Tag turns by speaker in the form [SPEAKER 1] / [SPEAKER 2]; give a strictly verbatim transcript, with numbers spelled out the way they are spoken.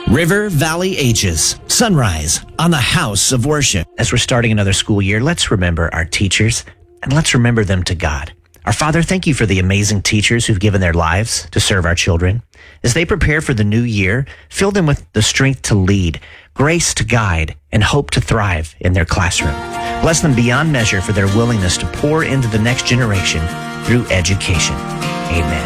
[SPEAKER 1] River Valley Ages, Sunrise on the House of Worship. As we're starting another school year, let's remember our teachers and let's remember them to God. Our Father, thank you for the amazing teachers who've given their lives to serve our children. As they prepare for the new year, fill them with the strength to lead, grace to guide, and hope to thrive in their classroom. Bless them beyond measure for their willingness to pour into the next generation through education. Amen.